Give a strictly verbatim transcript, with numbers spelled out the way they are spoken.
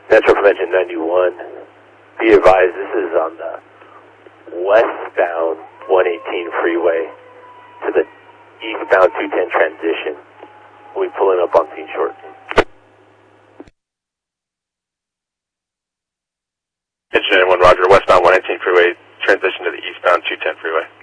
Metro Convention ninety-one. Be advised, this is on the westbound one eighteen freeway to the eastbound two ten transition. We'll be pulling up on scene shortly. Engine one, Roger. Westbound one eighteen freeway, transition to the eastbound two ten freeway.